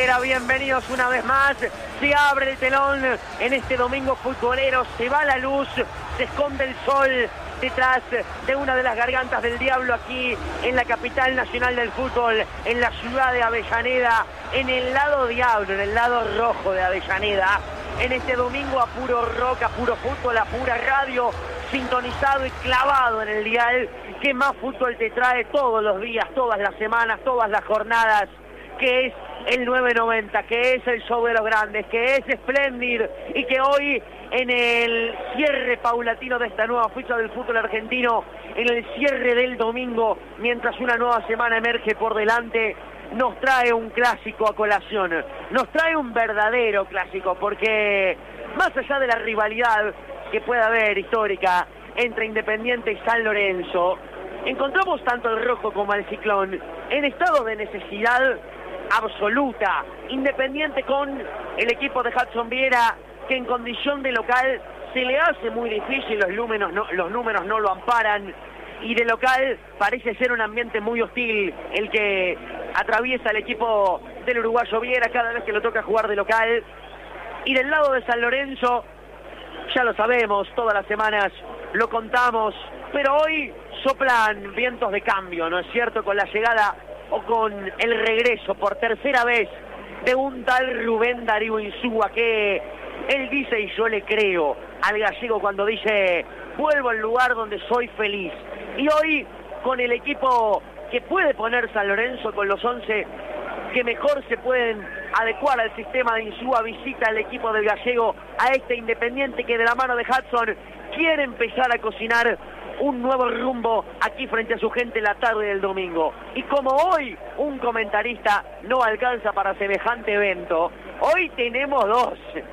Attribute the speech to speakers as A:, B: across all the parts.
A: Bombonera, bienvenidos una vez más. Se abre el telón en este domingo futbolero, se va la luz, se esconde el sol detrás de una de las gargantas del diablo aquí en la capital nacional del fútbol, en la ciudad de Avellaneda, en el lado diablo, en el lado rojo de Avellaneda. En este domingo a puro rock, a puro fútbol, a pura radio, sintonizado y clavado en el dial que más fútbol te trae todos los días, todas las semanas, todas las jornadas, que es el 990, que es el show de los grandes, que es Splendid, y que hoy en el cierre paulatino de esta nueva fecha del fútbol argentino, en el cierre del domingo, mientras una nueva semana emerge por delante, nos trae un clásico a colación, nos trae un verdadero clásico, porque más allá de la rivalidad que pueda haber histórica entre Independiente y San Lorenzo, encontramos tanto al rojo como al ciclón en estado de necesidad absoluta. Independiente con el equipo de Hudson Viera, que en condición de local se le hace muy difícil, los números no lo amparan, y de local parece ser un ambiente muy hostil el que atraviesa el equipo del uruguayo Viera cada vez que lo toca jugar de local. Y del lado de San Lorenzo, ya lo sabemos, todas las semanas lo contamos, pero hoy soplan vientos de cambio, ¿no es cierto? Con la llegada o con el regreso por tercera vez de un tal Rubén Darío Insúa, que él dice, y yo le creo al gallego cuando dice: vuelvo al lugar donde soy feliz. Y hoy, con el equipo que puede poner San Lorenzo, con los 11 que mejor se pueden adecuar al sistema de Insúa, visita al equipo del gallego a este Independiente que de la mano de Hudson quiere empezar a cocinar un nuevo rumbo aquí frente a su gente la tarde del domingo. Y como hoy un comentarista no alcanza para semejante evento, hoy tenemos dos.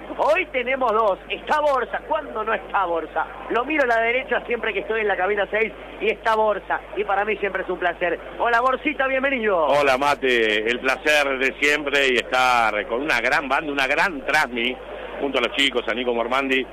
A: Está Borsa. ¿Cuándo no está Borsa? Lo miro a la derecha siempre que estoy en la cabina 6 y está Borsa. Y para mí siempre es un placer. Hola Borsita, bienvenido.
B: Hola Mate, el placer de siempre y estar con una gran banda, una gran transmi, junto a los chicos, a Nico Mormandi,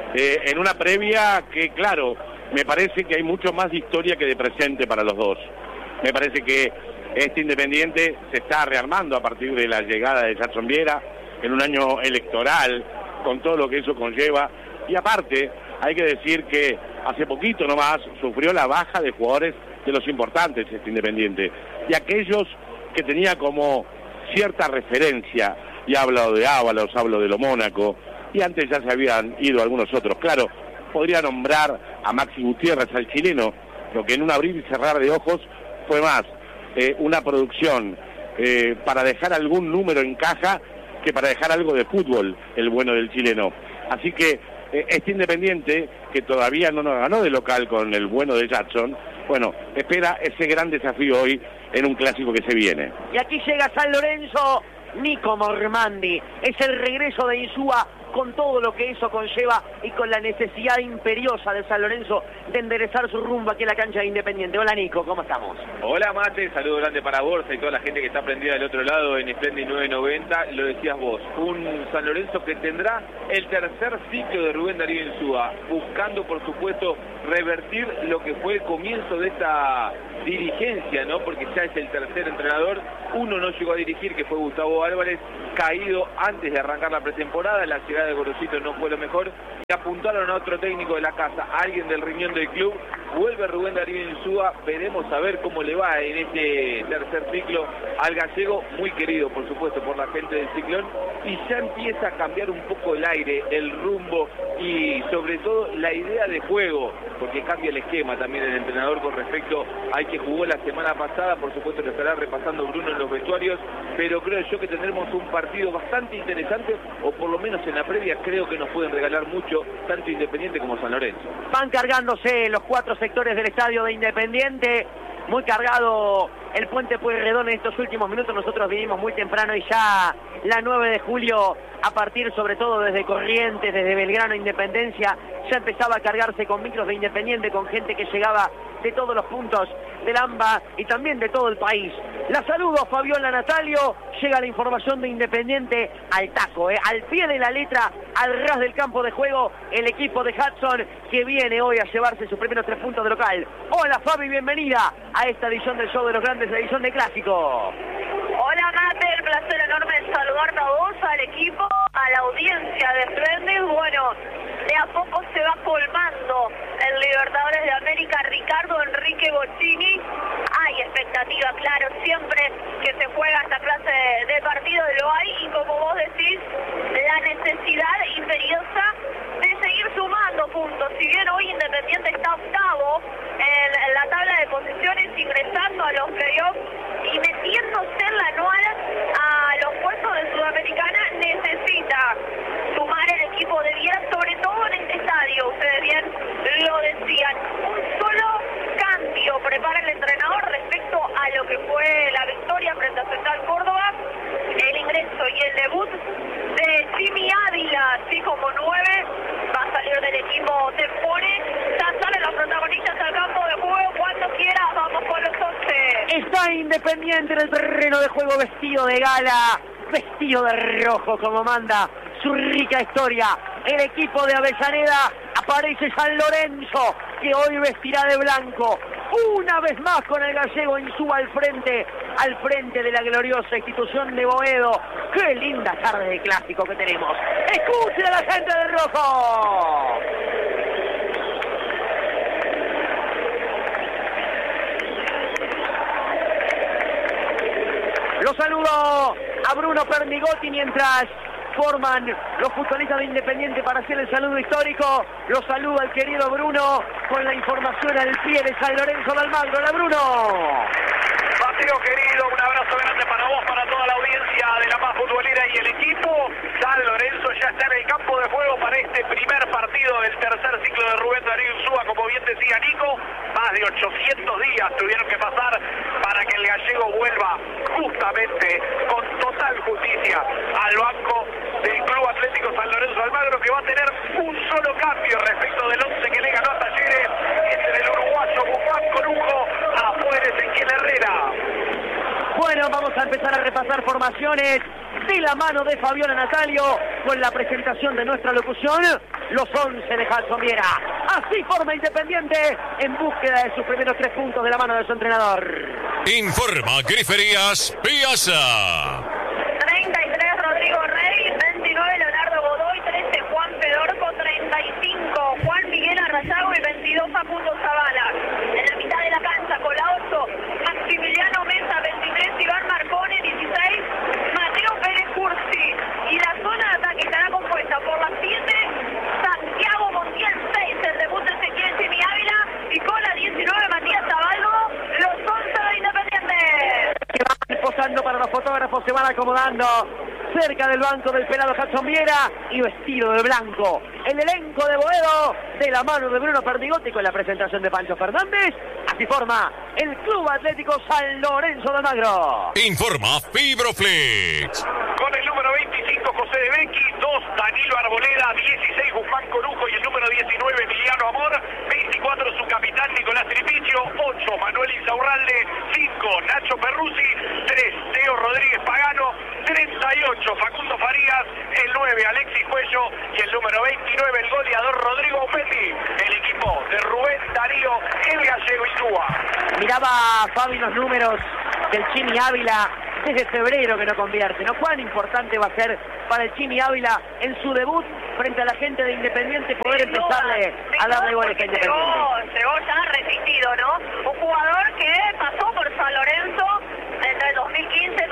B: en una previa que, claro, me parece que hay mucho más de historia que de presente para los dos. Me parece que este Independiente se está rearmando a partir de la llegada de Hudson Viera en un año electoral, con todo lo que eso conlleva. Y aparte, hay que decir que hace poquito nomás sufrió la baja de jugadores de los importantes este Independiente. Y aquellos que tenía como cierta referencia, y hablo de Ábalos, hablo de Lo Mónaco, y antes ya se habían ido algunos otros. Claro, podría nombrar a Maxi Gutiérrez, al chileno, lo que en un abrir y cerrar de ojos fue más una producción para dejar algún número en caja que para dejar algo de fútbol, el bueno del chileno. Así que este Independiente, que todavía no nos ganó de local con el bueno de Jackson, bueno, espera ese gran desafío hoy en un clásico que se viene.
A: Y aquí llega San Lorenzo, Nico Mormandi. Es el regreso de Insúa con todo lo que eso conlleva y con la necesidad imperiosa de San Lorenzo de enderezar su rumbo aquí en la cancha de Independiente. Hola Nico, ¿cómo estamos?
C: Hola Mate, saludo grande para Borsa y toda la gente que está prendida del otro lado en Splendid 990. Lo decías vos, un San Lorenzo que tendrá el tercer ciclo de Rubén Darío Insúa, buscando por supuesto revertir lo que fue el comienzo de esta dirigencia, ¿no? Porque ya es el tercer entrenador. Uno no llegó a dirigir, que fue Gustavo Álvarez, caído antes de arrancar la pretemporada. La llegada de Gorosito no fue lo mejor y apuntaron a otro técnico de la casa, a alguien del riñón del club. Vuelve Rubén Darío Insúa, veremos a ver cómo le va en este tercer ciclo al gallego, muy querido por supuesto por la gente del Ciclón, y ya empieza a cambiar un poco el aire, el rumbo y sobre todo la idea de juego, porque cambia el esquema también el entrenador con respecto al que jugó la semana pasada. Por supuesto lo estará repasando Bruno en los vestuarios, pero creo yo que tendremos un partido bastante interesante, o por lo menos en la previa creo que nos pueden regalar mucho, tanto Independiente como San Lorenzo.
A: Van cargándose los cuatro sectores del estadio de Independiente, muy cargado el puente Pueyrredón en estos últimos minutos. Nosotros vinimos muy temprano y ya la 9 de julio, a partir sobre todo desde Corrientes, desde Belgrano, Independencia, ya empezaba a cargarse con micros de Independiente, con gente que llegaba de todos los puntos del AMBA y también de todo el país. La saludo, Fabiola Natalio. Llega la información de Independiente al taco, al pie de la letra, al ras del campo de juego, el equipo de Hudson que viene hoy a llevarse sus primeros 3 puntos de local. Hola Fabi, bienvenida a esta edición del show de los grandes, edición de Clásico.
D: Hola Mate, el placer enorme de saludar Enrique Bochini. Hay expectativa, claro, siempre que se juega esta clase de partido lo hay, y como vos decís, la necesidad imperiosa de seguir sumando puntos. Si bien hoy Independiente está octavo en la tabla de posiciones, ingresando a los playoffs y metiéndose en la anual a los puestos de Sudamericana, necesita sumar el equipo de Viera, sobre todo en este estadio. Ustedes bien lo decían, un solo cambio prepara el entrenador respecto a lo que fue la victoria frente a Central Córdoba, el ingreso y el debut de Jimmy Ávila, así como 9, va a salir del equipo Tempone. Ya salen los protagonistas al campo de juego, cuando quieras, vamos con los 11.
A: Está Independiente en el terreno de juego, vestido de gala, vestido de rojo como manda su rica historia. El equipo de Avellaneda, aparece San Lorenzo, que hoy vestirá de blanco. Una vez más con el gallego Insúa al frente de la gloriosa institución de Boedo. ¡Qué linda tarde de clásico que tenemos! ¡Escuchen a la gente del rojo! Lo saludo a Bruno Pernigotti mientras forman los futbolistas de Independiente para hacer el saludo histórico. Lo saluda el querido Bruno con la información al pie de San Lorenzo de Almagro. ¡Hola, Bruno!
E: Mateo querido, un abrazo grande para vos, para toda la audiencia de La Paz Futbolera y el equipo. San Lorenzo ya está en el campo de juego para este primer partido del tercer ciclo de Rubén Darío Insúa. Como bien decía Nico, más de 800 días tuvieron que pasar para que el gallego vuelva justamente con total justicia al banco del Club Atlético San Lorenzo Almagro, que va a tener un solo cambio respecto del 11 que le ganó a Talleres, entre el uruguayo Guzmán Corujo, afuera Ezequiel Herrera.
A: Bueno, vamos a empezar a repasar formaciones de la mano de Fabiola Natalio con la presentación de nuestra locución, los 11 de Jackson Viera. Así forma Independiente en búsqueda de sus primeros 3 puntos de la mano de su entrenador.
F: Informa Griferías Piazza.
D: 33 Rodrigo Rey, 29 Leonardo Godoy, 13 Juan Pedorco, 35 Juan Miguel Arrayago y 22 Facundo Zavala. En la mitad de la cancha con la 8 Maximiliano Mesa, 23 Iván Marcone, 16 Mateo Pérez Cursi. Y la zona de ataque estará compuesta por las 7 Santiago Montiel, 6 el debut de Ezequiel Jimmy Ávila, y con la 19 Matías Zabalgo, los 11 de Independiente.
A: Que van posando para los fotógrafos, se van acomodando cerca del banco del pelado Jackson Viera y vestido de blanco. El elenco de Boedo, de la mano de Bruno Pernigotti con la presentación de Pancho Fernández. Así forma el Club Atlético San Lorenzo de Almagro.
F: Informa Fibroflex.
E: Con el número 25 José de Becchi, 2 Danilo Arboleda, 16 Guzmán Corujo y el número 19 Emiliano Amor, 24 su capitán Nicolás Tripicio, 8 Manuel Insaurralde, 5 Nacho Perruzzi, 3 Teo Rodríguez Pagano, 38 Facundo Farías, el 9 Alexis Cuello y el número 29 el goleador Rodrigo Opetti. El equipo de Rubén Darío, el gallego Insúa.
A: Miraba Fabi los números del Jimmy Ávila desde febrero que no convierte, ¿no? ¿Cuán importante va a ser para el Jimmy Ávila en su debut frente a la gente de Independiente poder empezarle a darle goles a Independiente?
D: Llegó ya resistido, ¿no? Un jugador que pasó por San Lorenzo entre el 2015 y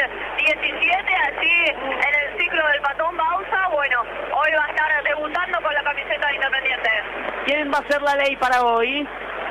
D: 2017, así en el ciclo del Patón Bausa. Bueno, hoy va a estar debutando con la camiseta de Independiente.
A: ¿Quién va a ser la ley para hoy?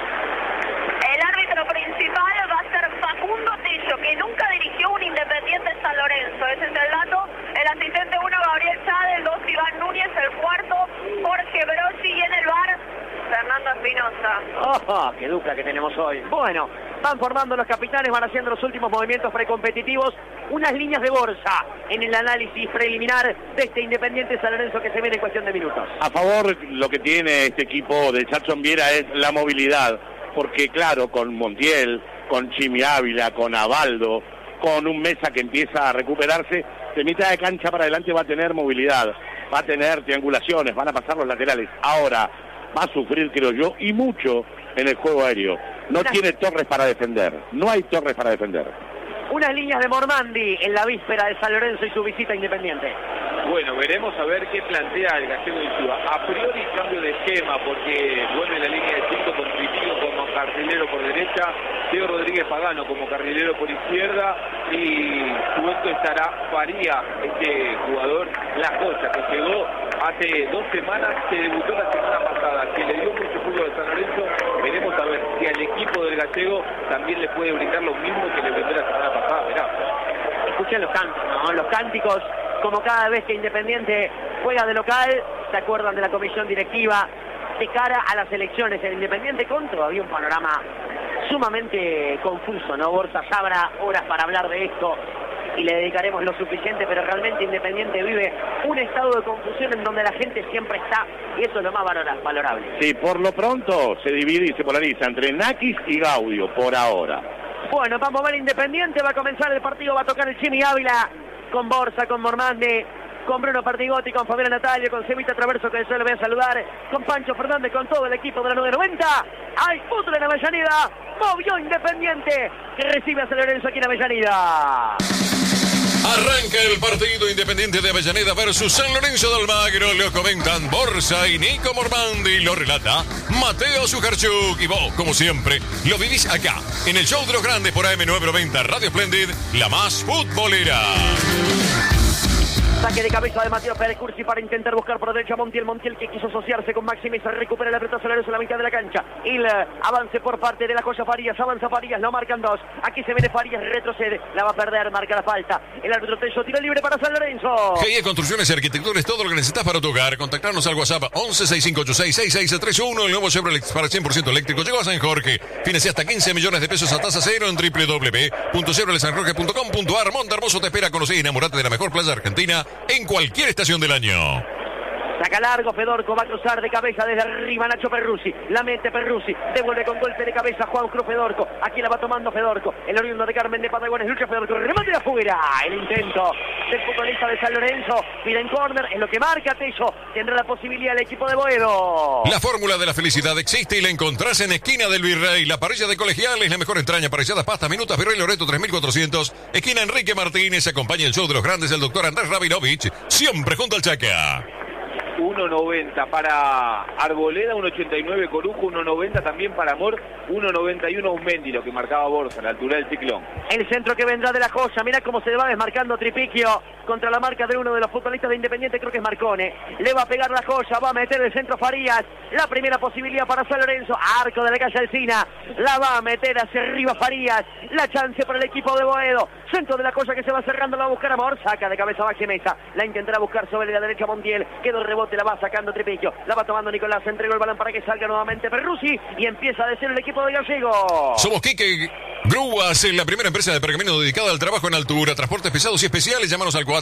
D: El árbitro principal va a ser Facundo Tello, que nunca dirigió un Independiente San Lorenzo. Ese es el dato. El asistente 1, Gabriel Chade, el 2, Iván Núñez, el 4, Jorge Brossi, y en el bar, Fernando Espinosa.
A: ¡Oh, qué dupla que tenemos hoy! Bueno, van formando los capitanes, van haciendo los últimos movimientos precompetitivos, unas líneas de bolsa en el análisis preliminar de este Independiente San Lorenzo que se viene en cuestión de minutos.
B: A favor, lo que tiene este equipo de Jackson Viera es la movilidad, porque claro, con Montiel, con Jimmy Ávila, con Abaldo, con un Mesa que empieza a recuperarse, de mitad de cancha para adelante va a tener movilidad, va a tener triangulaciones, van a pasar los laterales. Ahora va a sufrir, creo yo, y mucho en el juego aéreo. No tiene torres para defender, no hay torres para defender.
A: Unas líneas de Mormandi en la víspera de San Lorenzo y su visita a Independiente.
C: Bueno, veremos a ver qué plantea el gallego Insúa. A priori cambio de esquema, porque vuelve la línea de 5 con Tripillo, con carrilero por derecha, Diego Rodríguez Pagano como carrilero por izquierda, y suelto estará Faría, este jugador, la Joya, que llegó hace 2 semanas, se debutó la semana pasada, que le dio mucho fútbol a San Lorenzo. Veremos a ver si al equipo del gallego también le puede brindar lo mismo que le brindó la semana pasada. Verá.
A: Escuchen los cantos, ¿no? Los cánticos, como cada vez que Independiente juega de local, se acuerdan de la comisión directiva de cara a las elecciones. El Independiente con todavía un panorama sumamente confuso, ¿no? Borja, ya habrá horas para hablar de esto y le dedicaremos lo suficiente, pero realmente Independiente vive un estado de confusión en donde la gente siempre está, y eso es lo más valorable.
B: Sí, por lo pronto se divide y se polariza entre Nakis y Gaudio, por ahora.
A: Bueno, vamos a ver Independiente, va a comenzar el partido, va a tocar el Chimi Ávila, con Borja, con Mormandi, con Bruno Perdigotti, con Fabián Natalia, con Cevita Traverso, que yo le voy a saludar, con Pancho Fernández, con todo el equipo de la 990. Hay fútbol en Avellaneda, movió Independiente, que recibe a San Lorenzo aquí en Avellaneda.
F: Arranca el partido Independiente de Avellaneda versus San Lorenzo de Almagro. Lo comentan Borja y Nico Mormandi. Lo relata Mateo Sujarchuk. Y vos, como siempre, lo vivís acá, en el show de los grandes por AM990 Radio Splendid, la más futbolera.
A: Saque de cabeza de Mateo Pérez Cursi para intentar buscar por derecha a Montiel. Montiel que quiso asociarse con Maxi Mesa. Recupera la pelota San Lorenzo en la mitad de la cancha. El avance por parte de la Joya Farías. Avanza Farías, lo marcan 2. Aquí se viene Farías, retrocede. La va a perder, marca la falta. El árbitro Tello, tiro libre para San Lorenzo.
F: GIE Construcciones y Arquitecturas, todo lo que necesitas para tu hogar. Contactarnos al WhatsApp 1165866631. El nuevo Chevrolet para 100% eléctrico llegó a San Jorge. Financia hasta 15 millones de pesos a tasa cero en www.chevroletsanjorge.com.ar. Monte Hermoso te espera. Conocer y enamorate de la mejor playa argentina en cualquier estación del año.
A: Saca largo, Fedorco va a cruzar de cabeza desde arriba Nacho Perruzzi, la mete Perruzzi, devuelve con golpe de cabeza Juan Cruz Fedorco, aquí la va tomando Fedorco, el oriundo de Carmen de Patagones, lucha Fedorco, remate de afuera, el intento del futbolista de San Lorenzo, pide en córner, es lo que marca Tello, tendrá la posibilidad el equipo de Boedo.
F: La fórmula de la felicidad existe y la encontrás en Esquina del Virrey, la parrilla de Colegiales, la mejor entraña, parrilladas, pastas, minutas, Virrey Loreto 3400, esquina Enrique Martínez, acompaña el show de los grandes, el doctor Andrés Rabinovich, siempre junto al Chaca.
C: 1.90 para Arboleda, 1.89 Corujo, 1.90 también para Amor, 1.91 Umendi, lo que marcaba Borja, a la altura del ciclón.
A: El centro que vendrá de la Joya, mirá cómo se va desmarcando Tripiquio contra la marca de uno de los futbolistas de Independiente, creo que es Marcone. Le va a pegar la Joya, va a meter el centro Farías, la primera posibilidad para San Lorenzo, arco de la calle Alsina, la va a meter hacia arriba Farías, la chance para el equipo de Boedo, centro de la Joya que se va cerrando, la va a buscar Amor, saca de cabeza Maxi Mesa, la intentará buscar sobre la derecha Montiel, quedó el rebote, la va sacando Tripiquio, la va tomando Nicolás, entregó el balón para que salga nuevamente Perruzzi y empieza a decir el equipo de Gallego.
F: Somos Quique Grúas, la primera empresa de pergamino dedicada al trabajo en altura, transportes pesados y especiales. Llámanos al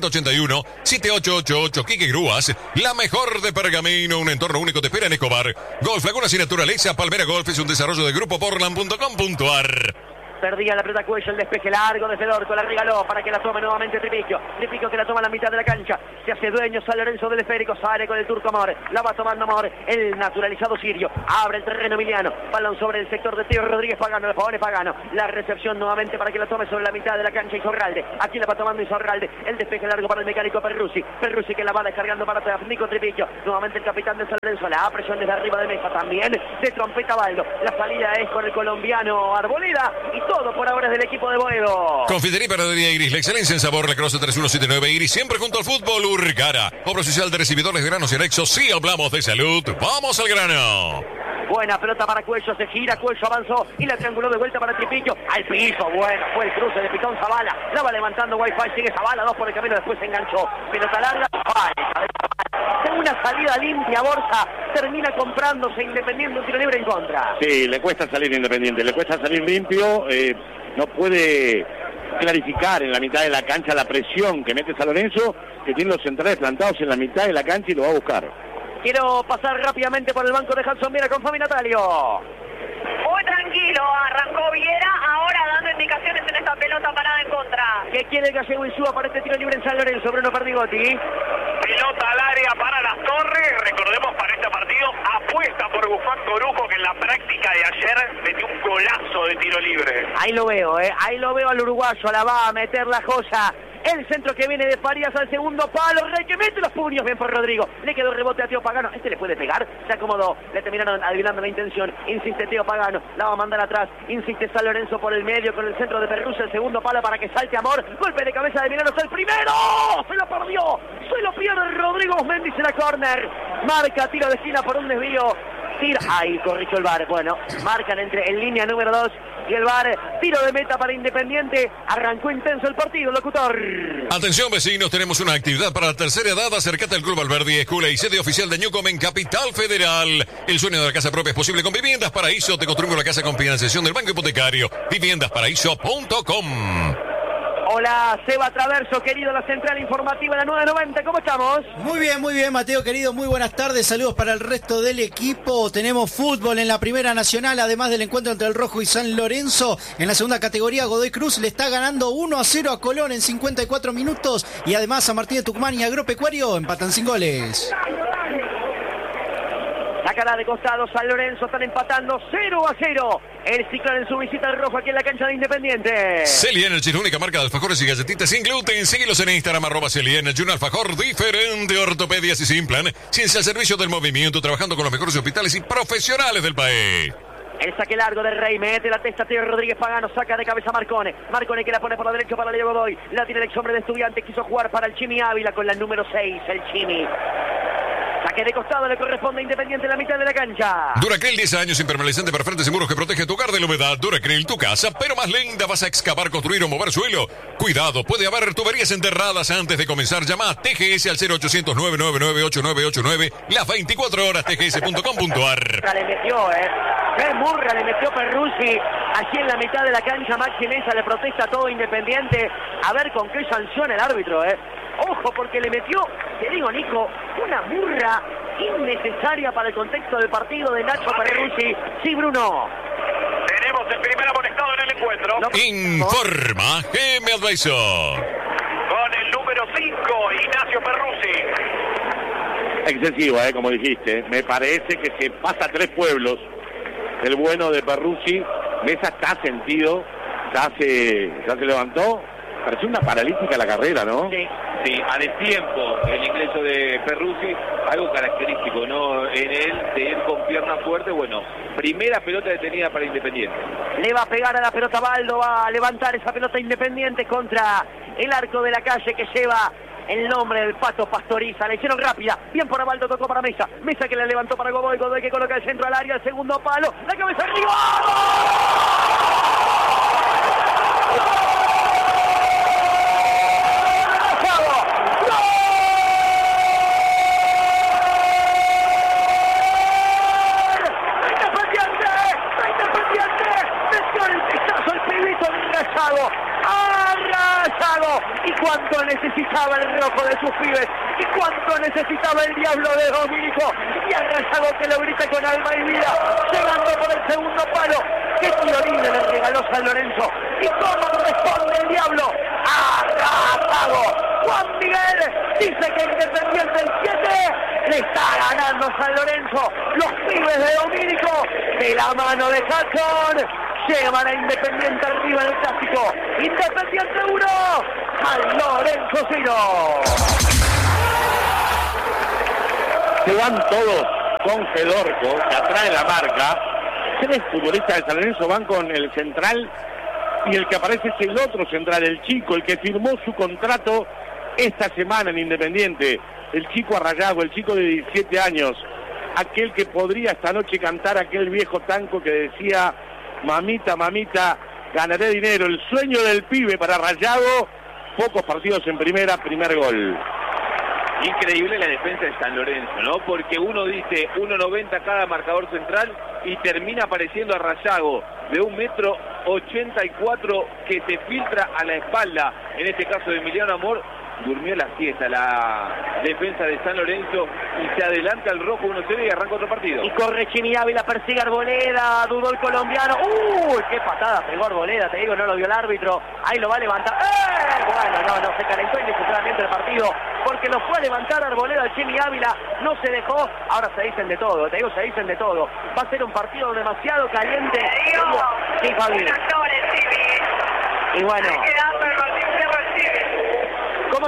F: 4081-7888. Quique Grúas, la mejor de pergamino, un entorno único te espera en Escobar. Golf Laguna Sin Naturaleza, Palmera Golf es un desarrollo de Grupo Portland.com.ar.
A: Perdía la pelota Cuello, el despeje largo de Fedorco, la regaló para que la tome nuevamente Tripiquio. Tripiquio que la toma a la mitad de la cancha, se hace dueño San Lorenzo del esférico, sale con el turco Amor, la va tomando Amor, el naturalizado sirio, abre el terreno Emiliano, balón sobre el sector de Tío Rodríguez Pagano, le pone Pagano, la recepción nuevamente para que la tome sobre la mitad de la cancha Isorralde, aquí la va tomando Isorralde, el despeje largo para el mecánico Perruzzi, Perruzzi que la va descargando para Nico Tripiquio, nuevamente el capitán de San Lorenzo, la presión desde arriba de mesa, también de trompeta Baldo, la salida es con el colombiano Arboleda, y todo por ahora es del equipo de Boedo.
F: Confitería y Panadería Iris, la excelencia en sabor, la Croce 3179 Iris, siempre junto al fútbol. Urcara, obra social de recibidores de granos y anexos. Sí, hablamos de salud, vamos al grano.
A: Buena pelota para Cuello, se gira, Cuello avanzó y la trianguló de vuelta para Tripiquio. Al piso, bueno, fue el cruce de Pitón Zavala. La va levantando Wi-Fi, sigue Zavala, 2 por el camino, después se enganchó. Pelota larga, falta. Una salida limpia, Borja, termina comprándose Independiente, un tiro libre en contra.
B: Sí, le cuesta salir Independiente, le cuesta salir limpio, no puede clarificar en la mitad de la cancha la presión que mete San Lorenzo, que tiene los centrales plantados en la mitad de la cancha y lo va a buscar.
A: Quiero pasar rápidamente por el banco de Hanson Viera con Fabi Natalio.
D: Muy tranquilo, arrancó Viera, ahora dando indicaciones en esta pelota parada en contra.
A: ¿Qué quiere el Gallego Insúa para este tiro libre en San Lorenzo? Bruno Perdigotti.
E: Pelota al área para Las Torres, recordemos para este partido, apuesta por Guzmán Corujo, que en la práctica de ayer metió un golazo de tiro libre.
A: Ahí lo veo al uruguayo, la va a meter la Joya. El centro que viene de Farías al segundo palo. Rey que mete los puños. Bien por Rodrigo. Le quedó rebote a Teo Pagano. Este le puede pegar. Se acomodó. Le terminaron adivinando la intención. Insiste Teo Pagano. La va a mandar atrás. Insiste San Lorenzo por el medio con el centro de Perruzzi. El segundo palo para que salte Amor. Golpe de cabeza de Milanos. El primero. Se lo perdió. Se lo pierde Rodrigo Mendy en la córner. Marca tiro de esquina por un desvío. Ahí corrigió el VAR. Bueno, marcan entre en línea número 2 y el VAR. Tiro de meta para Independiente. Arrancó intenso el partido, locutor.
F: Atención, vecinos, tenemos una actividad para la tercera edad. Acércate al Club Alberdi, escuela y sede oficial de Newcom en Capital Federal. El sueño de la casa propia es posible con Viviendas Paraíso. Te construimos la casa con financiación del Banco Hipotecario. Viviendasparaíso.com.
A: Hola, Seba Traverso, querido, la central informativa de la 990, ¿cómo estamos?
G: Muy bien, Mateo, querido, muy buenas tardes, saludos para el resto del equipo. Tenemos fútbol en la Primera Nacional, además del encuentro entre el Rojo y San Lorenzo. En la segunda categoría, Godoy Cruz le está ganando 1-0 a Colón en 54 minutos. Y además San Martín de Tucumán y Agropecuario empatan sin goles.
A: Sacará de costado San Lorenzo, están empatando 0-0. El Ciclón en su visita al Rojo aquí en la cancha de Independiente.
F: Celi Energy, la única marca de alfajores y galletitas sin gluten. Síguelos en Instagram, @Celi Energy, un alfajor diferente, ortopedias y sin plan. Ciencia al servicio del movimiento, trabajando con los mejores hospitales y profesionales del país.
A: El saque largo de Rey, mete la testa Teo Rodríguez Pagano, saca de cabeza Marcone. Marcone que la pone por la derecha para Leo Godoy. La tiene el ex hombre de Estudiantes, quiso jugar para el Chimi Ávila con la número 6, el Chimi. Saque de costado le corresponde a Independiente en la mitad de la cancha.
F: Duracryl, 10 años impermeabilizante para frentes y muros que protege tu hogar de la humedad. Duracryl, tu casa, pero más linda. ¿Vas a excavar, construir o mover suelo? Cuidado, puede haber tuberías enterradas antes de comenzar. Llama a TGS al 0800-999-8989. Las 24 horas, tgs.com.ar.
A: Le metió, Qué murra le metió Perruzzi. Allí en la mitad de la cancha, Maxi Mesa le protesta a todo Independiente. A ver con qué sanciona el árbitro, Ojo, porque le metió, te digo, Nico, una murra innecesaria para el contexto del partido de Nacho Perruzzi. Sí, Bruno.
E: Tenemos el primer amonestado en el encuentro.
F: Informa GM Advisor.
E: Con el número 5, Ignacio Perruzzi.
B: Excesivo, como dijiste. Me parece que se pasa a 3 pueblos. El bueno de Perruzzi. Mesa está sentido. Ya se levantó. Pareció una paralítica la carrera, ¿no?
C: Sí, a destiempo el ingreso de Perruzzi, algo característico, ¿no? En él, de ir con pierna fuerte, bueno, primera pelota detenida para Independiente.
A: Le va a pegar a la pelota Baldo, va a levantar esa pelota Independiente contra el arco de la calle que lleva el nombre del Pato Pastoriza. Le hicieron rápida, bien por Abaldo, tocó para Mesa. Mesa que la levantó para Godoy, Godoy que coloca el centro al área, el segundo palo, la cabeza arriba. Arrasado. Y cuánto necesitaba el Rojo de sus pibes. Y cuánto necesitaba el Diablo de Domínico. Y Arrasado que lo grita con alma y vida. Llegando por el segundo palo. ¡Qué tirorín le regaló San Lorenzo! ¿Y cómo responde el Diablo? Arrasado. Juan Miguel dice que Independiente el 7 le está ganando San Lorenzo. Los pibes de Domínico de la mano de Jackson llevan a Independiente arriba en el clásico. Independiente 1, San Lorenzo 0.
B: Se van todos con Fedorco, que atrae la marca. 3 futbolistas de San Lorenzo van con el central y el que aparece es el otro central, el chico, el que firmó su contrato esta semana en Independiente. El chico Arrayago, el chico de 17 años. Aquel que podría esta noche cantar aquel viejo tango que decía: mamita, mamita, ganaré dinero. El sueño del pibe para Rayago. Pocos partidos en primera, primer gol.
C: Increíble la defensa de San Lorenzo, ¿no? Porque uno dice 1.90 cada marcador central y termina apareciendo a Rayago de 1,84 m que se filtra a la espalda, en este caso de Emiliano Amor. Durmió la siesta la defensa de San Lorenzo y se adelanta el Rojo 1-0 y arranca otro partido.
A: Y corre Chimi Ávila, persigue a Arboleda, dudó el colombiano. ¡Uy! ¡Qué patada pegó Arboleda! Te digo, no lo vio el árbitro. Ahí lo va a levantar. Bueno, no, se calentó innecesariamente el partido porque lo fue a levantar Arboleda al Chimi Ávila. No se dejó. Ahora se dicen de todo, te digo, se dicen de todo. Va a ser un partido demasiado caliente. Sí, Fabi. Y bueno.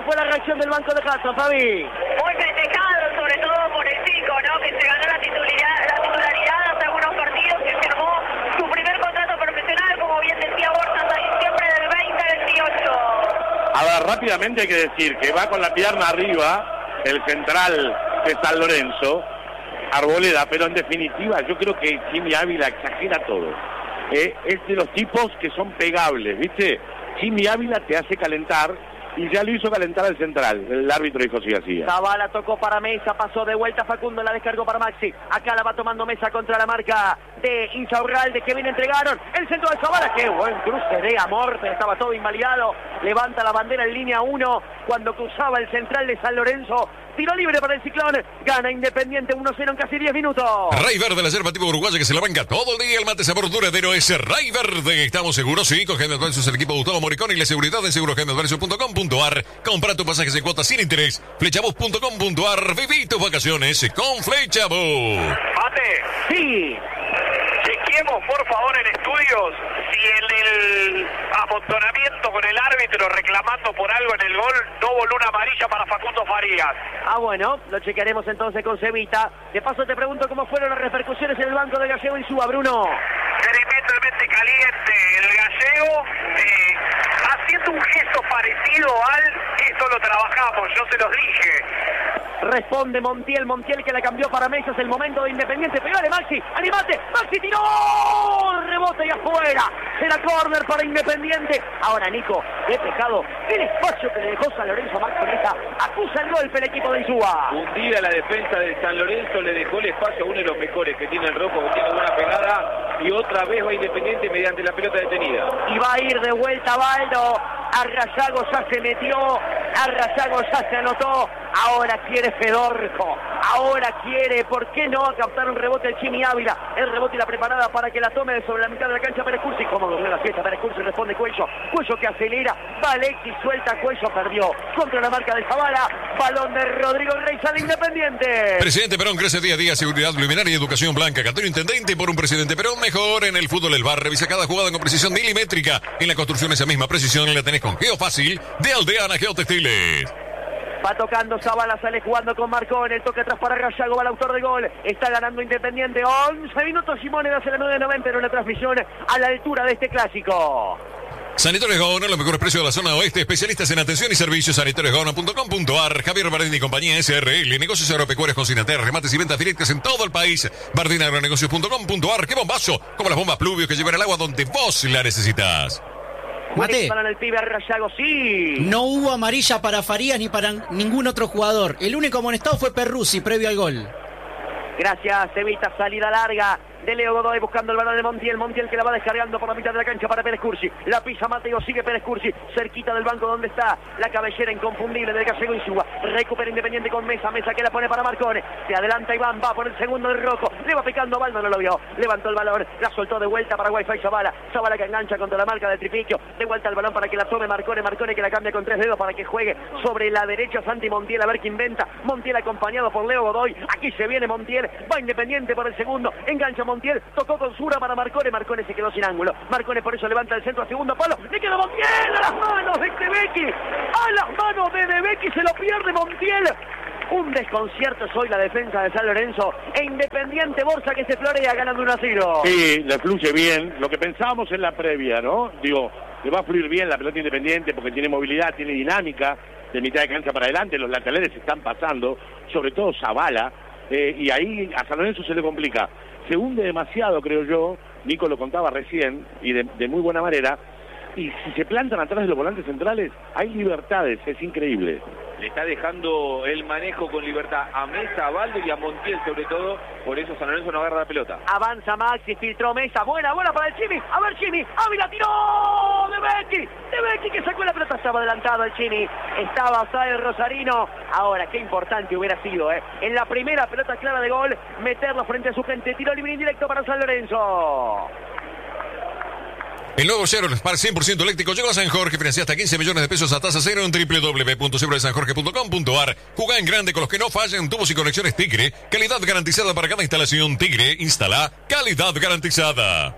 A: ¿Cómo fue la reacción del banco de Hudson, Fabi?
D: Muy festejado, sobre todo por el chico, ¿no? Que se ganó la titularidad hace algunos partidos, que firmó su primer contrato profesional, como bien decía Borja, hasta diciembre del 2028.
B: Ahora, rápidamente hay que decir que va con la pierna arriba el central de San Lorenzo, Arboleda, pero en definitiva yo creo que Jimmy Ávila exagera todo. Es de los tipos que son pegables, ¿viste? Jimmy Ávila te hace calentar y ya lo hizo calentar al central, el árbitro dijo sí hacía.
A: Zavala tocó para Mesa, pasó de vuelta Facundo, la descargó para Maxi. Acá la va tomando Mesa contra la marca de Insaurralde, que bien entregaron. El centro de Zavala, qué buen cruce de amor, pero estaba todo invalidado. Levanta la bandera en línea 1 cuando cruzaba el central de San Lorenzo. Tiro libre para el Ciclón, gana Independiente 1-0 en casi 10 minutos.
F: Ray Verde, la yerba tipo uruguaya que se la banca todo el día. El mate sabor duradero es Ray Verde. Estamos seguros, sí, con General Adversus, el equipo Gustavo Moricón y la seguridad en segurogeneradversus.com.ar. Compra tus pasajes en cuotas sin interés. Flechabus.com.ar. Viví tus vacaciones con Flechabus.
E: Mate.
A: Sí.
E: Chequemos, por favor, en estudios si en el amontonamiento con el árbitro reclamando por algo en el gol no voló una amarilla para Facundo Farías.
A: Ah, bueno, lo chequearemos entonces con Cevita. De paso te pregunto cómo fueron las repercusiones en el banco de Gallego Insúa, Bruno.
E: Tremendamente caliente el Gallego, haciendo un gesto parecido al esto lo trabajamos, yo se los dije.
A: Responde Montiel que la cambió para Mesa, es el momento de Independiente. Pegale Maxi, animate, Maxi tiró, rebote y afuera. Será córner para Independiente. Ahora Nico, qué pecado, el espacio que le dejó San Lorenzo a Maxi Mesa. Acusa el golpe el equipo de Insúa.
C: Hundida la defensa de San Lorenzo, le dejó el espacio a uno de los mejores que tiene el rojo, que tiene buena pegada. Y otra vez va Independiente mediante la pelota detenida.
A: Y va a ir de vuelta Baldo. Arrayago ya se metió, Arrayago ya se anotó. Ahora quiere Fedorco, ahora quiere, ¿por qué no captar un rebote el Jimmy Ávila? El rebote y la preparada para que la tome de sobre la mitad de la cancha Pérez Cursi. Como durmió la fiesta Pérez Cursi, responde Cuello que acelera, va Alexis, suelta Cuello, perdió contra la marca de Zavala. Balón de Rodrigo Rey, sale Independiente.
F: Presidente Perón crece día a día, seguridad, luminaria y educación blanca. Católico Intendente por un Presidente Perón mejor en el fútbol del bar. Revisa cada jugada con precisión milimétrica. En la construcción esa misma precisión la tenés con Geofácil de Aldeana Geotextiles.
A: Va tocando Zavala, sale jugando con Marcón, el toque atrás para Rayago, va el autor del gol, está ganando Independiente, 11 minutos, Simone hace la 9:90 en una transmisión a la altura de este clásico.
F: Sanitarios Gaona, los mejores precios de la zona oeste, especialistas en atención y servicios, sanitariosgaona.com.ar. Javier Bardini y compañía SRL, negocios agropecuarios con Sinater, remates y ventas directas en todo el país. bardinaagronegocios.com.ar, qué bombazo, como las bombas Pluvio que llevan el agua donde vos la necesitas.
G: Mate,
A: Para el pibe Rayago, sí.
G: no hubo amarilla para Farías ni para ningún otro jugador. El único amonestado fue Perruzzi previo al gol.
A: Gracias, Evita, salida larga de Leo Godoy buscando el balón de Montiel que la va descargando por la mitad de la cancha para Pérez Cursi. La pisa Mateo, sigue Pérez Cursi, cerquita del banco donde está la cabellera inconfundible del Gallego Insúa. Recupera Independiente con Mesa que la pone para Marcone. Se adelanta Iván, va por el segundo del rojo. Le va picando Baldo, no lo vio. Levantó el balón, la soltó de vuelta para Wi-Fi Zavala que engancha contra la marca del Tripiquio. De vuelta el balón para que la tome Marcone que la cambia con 3 dedos para que juegue sobre la derecha Santi Montiel, a ver qué inventa. Montiel acompañado por Leo Godoy. Aquí se viene Montiel, va Independiente por el segundo. Engancha Montiel, tocó con Sura para Marcone se quedó sin ángulo. Marcone por eso levanta el centro a segundo palo. Le queda Montiel a las manos de Debecki. A las manos de Debecki se lo pierde Montiel. Un desconcierto es hoy la defensa de San Lorenzo e Independiente Borsa que se florea ganando 1-0.
B: Sí, le fluye bien. Lo que pensábamos en la previa, ¿no? Digo, le va a fluir bien la pelota Independiente porque tiene movilidad, tiene dinámica de mitad de cancha para adelante. Los laterales están pasando, sobre todo Zavala. Y ahí a San Lorenzo se le complica. Se hunde demasiado, creo yo. Nico lo contaba recién y de muy buena manera. Y si se plantan atrás de los volantes centrales, hay libertades, es increíble.
C: Le está dejando el manejo con libertad a Mesa, a Baldo y a Montiel sobre todo. Por eso San Lorenzo no agarra la pelota.
A: Avanza Maxi, filtró Mesa, buena para el Chimi. A ver Chimi, Ávila tiró Debecki que sacó la pelota, estaba adelantado el Chimi. Estaba Sael Rosarino. Ahora, qué importante hubiera sido, en la primera pelota clara de gol, meterlo frente a su gente. Tiro libre indirecto para San Lorenzo.
F: El nuevo Chevrolet Spark 100% eléctrico llegó a San Jorge. Financia hasta 15 millones de pesos a tasa cero en www.chevroletsanjorge.com.ar. Jugá en grande con los que no fallan. Tubos y conexiones Tigre. Calidad garantizada para cada instalación. Tigre, instala calidad garantizada.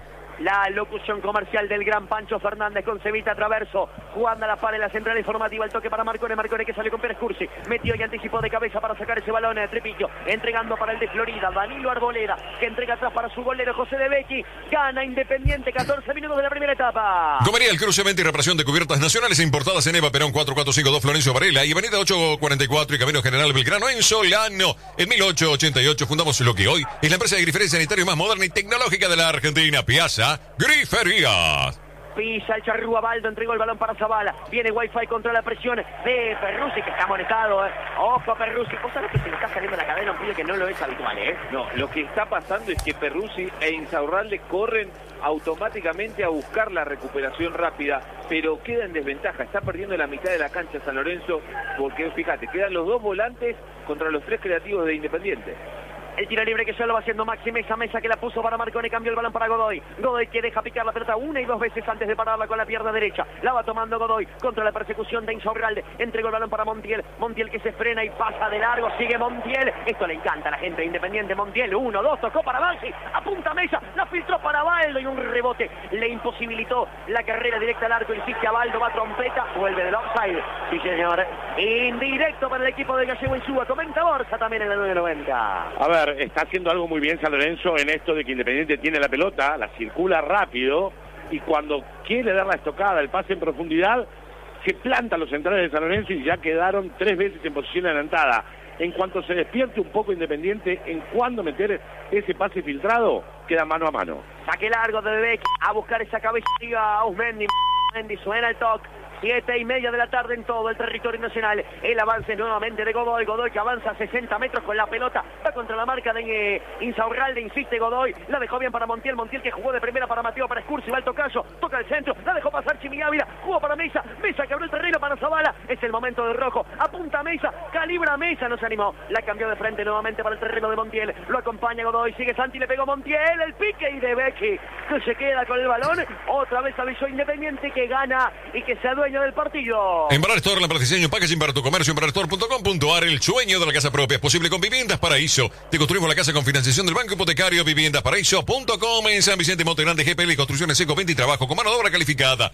A: La locución comercial del gran Pancho Fernández con Cevita Traverso, jugando a la par en la central informativa, el toque para Marcone que salió con Pérez Cursi, metió y anticipó de cabeza para sacar ese balón de Tripillo, entregando para el de Florida, Danilo Arboleda, que entrega atrás para su golero José de Becchi, gana Independiente, 14 minutos de la primera etapa.
F: Comería el cruce, venta y reparación de cubiertas nacionales e importadas en Eva Perón 4452 Florencio Varela y Avenida 844 y Camino General Belgrano en Solano. En 1888 fundamos lo que hoy es la empresa de grifería sanitaria más moderna y tecnológica de la Argentina, Piazza Griferías.
A: Pisa el charrúa, Baldo entregó el balón para Zavala. Viene Wi-Fi contra la presión de Perruzzi, que está amonestado. Ojo, Perruzzi. ¿Vos sabés que se le está saliendo la cadena a un pibe que no lo es habitual, No,
C: lo que está pasando es que Perruzzi e Insaurralde corren automáticamente a buscar la recuperación rápida, pero queda en desventaja. Está perdiendo la mitad de la cancha San Lorenzo, porque fíjate, quedan los dos volantes contra los tres creativos de Independiente.
A: El tiro libre que ya lo va haciendo Maxi Mesa, Mesa que la puso para Marcone, cambió el balón para Godoy. Godoy que deja picar la pelota una y dos veces antes de pararla con la pierna derecha. La va tomando Godoy contra la persecución de Insaurralde. Entregó el balón para Montiel. Montiel que se frena y pasa de largo. Sigue Montiel. Esto le encanta a la gente de Independiente. Montiel, 1-2, tocó para Bansi. Apunta Mesa, la filtró para Baldo y un rebote le imposibilitó la carrera directa al arco. Insiste a Baldo, va trompeta, vuelve del offside. Sí, señor. Indirecto para el equipo de Gallego Insúa. Comenta Borja también en el 990.
B: A ver, está haciendo algo muy bien San Lorenzo en esto de que Independiente tiene la pelota, la circula rápido y cuando quiere dar la estocada, el pase en profundidad, se plantan los centrales de San Lorenzo y ya quedaron 3 veces en posición adelantada. En cuanto se despierte un poco Independiente en cuándo meter ese pase filtrado, queda mano a mano.
A: Saque largo de Bebeck a buscar esa cabeza a Usmendi. Mendy suena el toque. 7:30 de la tarde en todo el territorio nacional. El avance nuevamente de Godoy. Godoy que avanza a 60 metros con la pelota. Va contra la marca de Insaurralde. Insiste Godoy. La dejó bien para Montiel. Montiel que jugó de primera para Mateo para Escursi. Va al tocayo. Toca el centro. La dejó pasar Chimi Ávila. Jugó para Mesa. Mesa que abrió el terreno para Zavala. Es el momento de Rojo. Apunta Mesa. Calibra Mesa. No se animó. La cambió de frente nuevamente para el terreno de Montiel. Lo acompaña Godoy. Sigue Santi. Le pegó Montiel. El pique y de Becchi que se queda con el balón. Otra vez avisó Independiente que gana y que se adueña del partido.
F: Embarrar Store, la diseño, packaging para tu comercio, embarrarstore.com.ar. El sueño de la casa propia es posible con Viviendas Paraíso. Te construimos la casa con financiación del Banco Hipotecario. Viviendasparaíso.com. En San Vicente, Monte Grande, GPL, Construcciones Seco 20 y Trabajo con mano de obra calificada.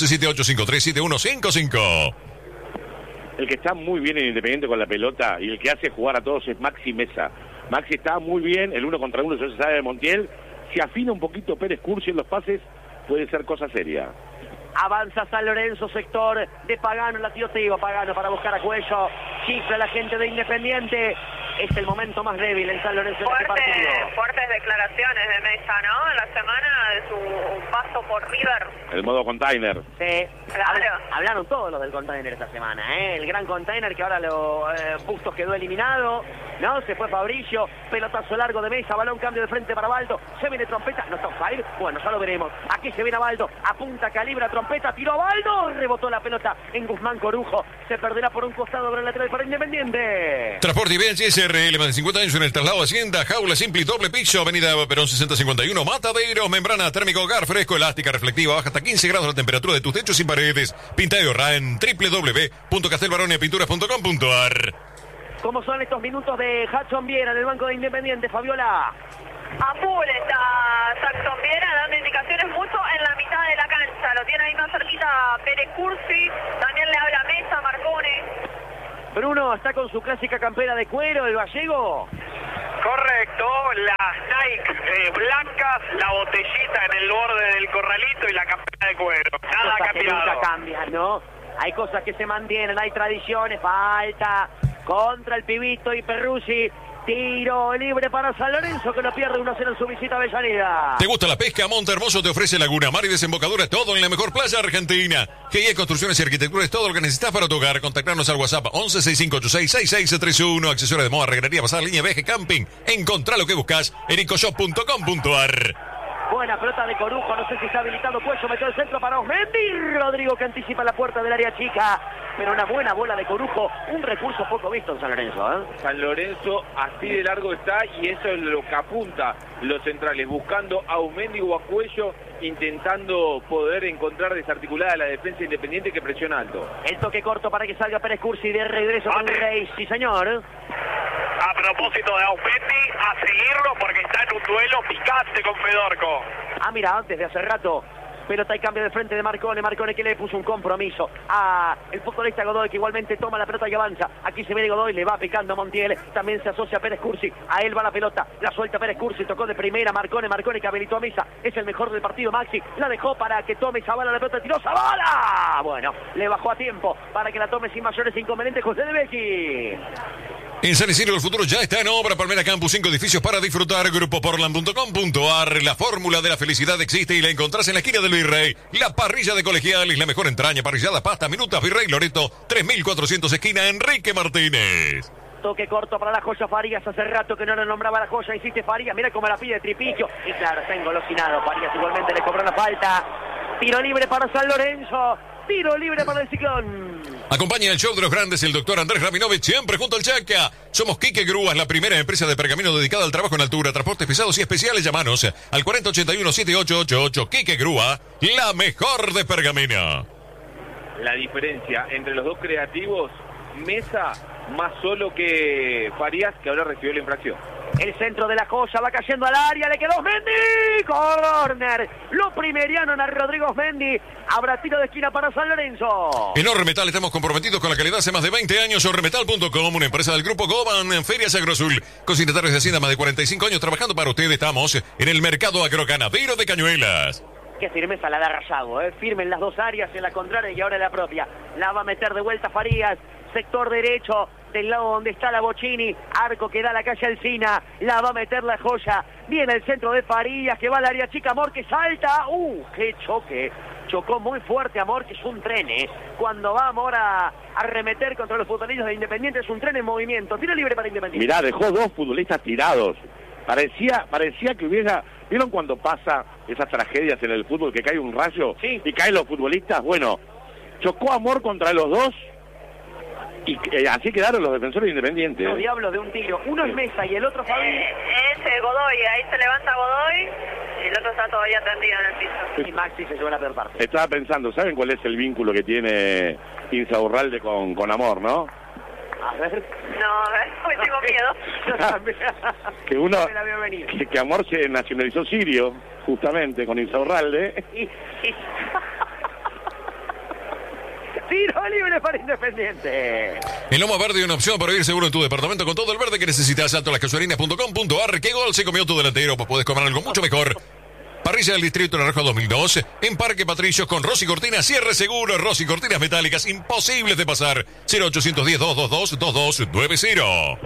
F: 1178537155.
B: El que está muy bien en Independiente con la pelota y el que hace jugar a todos es Maxi Mesa. Maxi está muy bien, el 1 contra 1 ya se sabe de Montiel. Si afina un poquito Pérez Cursi en los pases, puede ser cosa seria.
A: Avanza San Lorenzo, sector de Pagano, la tío Teo Pagano para buscar a Cuello. Chifla la gente de Independiente. Es el momento más débil en San Lorenzo en este partido.
D: Fuertes declaraciones de Mesa, ¿no? En la semana de su paso por River.
B: El modo container.
A: Sí,
D: claro.
A: Hablaron todos los del container esta semana, ¿eh? El gran container que ahora Bustos quedó eliminado, ¿no? Se fue Fabricio, pelotazo largo de Mesa, balón cambio de frente para Baldo. Se viene trompeta, no está offside. Bueno, ya lo veremos. Aquí se viene a Baldo, apunta, calibra, trompeta, tiró a Baldo, rebotó la pelota en Guzmán Corujo. Se perderá por un costado por el lateral para Independiente.
F: Transporte y bien, SRL, más de 50 años en el traslado Hacienda, jaula simple y doble piso, Avenida Perón 6051, Mataderos, membrana térmico, hogar fresco, elástica, reflectiva, baja hasta 15 grados la temperatura de tus techos sin paredes. Pinta y ahorra en www.castelbaronepinturas.com.ar.
A: ¿Cómo son estos minutos de Jackson Viera en el banco de Independiente, Fabiola?
D: A full está Jackson Viera dando indicaciones mucho en la mitad de la cancha. Lo tiene ahí más cerquita Pérez Cursi. También le habla Mesa, Marcone.
A: Bruno está con su clásica campera de cuero, el gallego.
E: Correcto, las Nike blancas, la botellita en el borde del corralito y la campera de cuero. Nada ha cambiado.
A: Nunca cambian, ¿no? Hay cosas que se mantienen, hay tradiciones, falta contra el pibito y Perruzzi. Tiro libre para San Lorenzo que lo pierde 1-0 en su visita a Avellaneda.
F: ¿Te gusta la pesca? Monte Hermoso te ofrece Laguna Mar y desembocadura, todo en la mejor playa argentina. GIE Construcciones y Arquitectura es todo lo que necesitas para tu hogar. Contactarnos al WhatsApp 1165866631. Accesorios de moda, regalería, pasar línea, viaje, camping. Encontrá lo que buscas en ecoshop.com.ar.
A: Buena pelota de Corujo, no sé si está habilitado Cuello, metió el centro para Osmendi. Rodrigo que anticipa la puerta del área chica. Pero una buena bola de Corujo, un recurso poco visto en San Lorenzo, ¿eh?
C: San Lorenzo así de largo está y eso es lo que apunta los centrales, buscando a Usmendi o a Cuello, intentando poder encontrar desarticulada la defensa Independiente que presiona alto.
A: El toque corto para que salga Pérez Cursi de regreso con Reis, sí señor.
E: a propósito de Aumenti, a seguirlo porque está en un duelo picante con Fedorco.
A: Ah, mira, antes de hace rato, pelota y cambio de frente de Marcone que le puso un compromiso a el futbolista Godoy, que igualmente toma la pelota y avanza. Aquí se viene Godoy, le va picando a Montiel, también se asocia a Pérez Cursi, a él va la pelota, la suelta Pérez Cursi, tocó de primera Marcone que habilitó a Misa, es el mejor del partido. Maxi la dejó para que tome Zavala la pelota, tiró Zavala, bueno, le bajó a tiempo para que la tome sin mayores inconvenientes José de Becchi.
F: En San Isidro el futuro ya está en obra. Palmera Campus, 5 edificios para disfrutar. Grupoportland.com.ar. La fórmula de la felicidad existe y la encontrás en la esquina del Virrey. La parrilla de Colegiales, la mejor entraña, parrillada, pasta, minutas, Virrey Loreto, 3400 esquina Enrique Martínez.
A: Toque corto para la joya Farías, hace rato que no le nombraba la joya, insiste Farías, mira cómo la pide Tripicchio. Y claro, está engolosinado, Farías igualmente le cobró la falta. Tiro libre para San Lorenzo. Tiro libre para el Ciclón.
F: Acompaña el show de los grandes el doctor Andrés Rabinovich, siempre junto al Chaca. Somos Quique Grúas, la primera empresa de pergamino dedicada al trabajo en altura, transportes pesados y especiales. Llamanos al 4081-7888. Quique Grúa, la mejor de pergamino.
C: La diferencia entre los dos creativos, Mesa más solo que Farías, que ahora recibió la infracción.
A: El centro de la joya va cayendo al área, le quedó Mendy, corner. Lo primeriano a Rodrigo Mendy. Habrá tiro de esquina para San Lorenzo.
F: En Ormetal estamos comprometidos con la calidad hace más de 20 años. Ormetal.com, una empresa del grupo Goban en Ferias Agrosul. Consignatarios de Hacienda, más de 45 años trabajando para ustedes. Estamos en el mercado agroganadero de Cañuelas.
A: Qué firmeza la da Rayado, firme en las dos áreas, en la contraria y ahora en la propia. La va a meter de vuelta Farías, sector derecho, del lado donde está la Bocini, arco que da la calle Alsina, la va a meter la joya. Viene el centro de Farías, que va al área chica, Amor que salta. ¡Qué choque! Chocó muy fuerte Amor, que es un tren, Cuando va Amor a arremeter contra los futbolistas de Independiente, es un tren en movimiento. Tiro libre para Independiente.
B: Mirá, dejó dos futbolistas tirados. Parecía que hubiera... ¿Vieron cuando pasa esas tragedias en el fútbol, que cae un rayo y caen los futbolistas? Bueno, chocó Amor contra los dos y así quedaron los defensores independientes.
A: Los diablos de un tiro. Uno es Mesa y el otro Fabi.
D: Es Godoy, ahí se levanta Godoy y el otro está todavía tendido en el piso.
A: Y Maxi se llevó la peor parte.
B: Estaba pensando, ¿saben cuál es el vínculo que tiene Insaurralde con Amor, no?
A: A ver.
D: No, hoy tengo miedo.
B: Que uno, que Amor se nacionalizó sirio, justamente, con Insaurralde.
A: Tiro libre para Independiente.
F: En Loma Verde hay una opción para ir seguro en tu departamento con todo el verde que necesitas. Altolascasuarinas.com.ar. ¿Qué gol se comió tu delantero? Pues puedes comer algo mucho mejor. Parrilla del Distrito Naranjo 2002, en Parque Patricios con Rosy Cortinas, cierre seguro, Rosy Cortinas metálicas, imposibles de pasar. 0810-222-2290.
D: Y se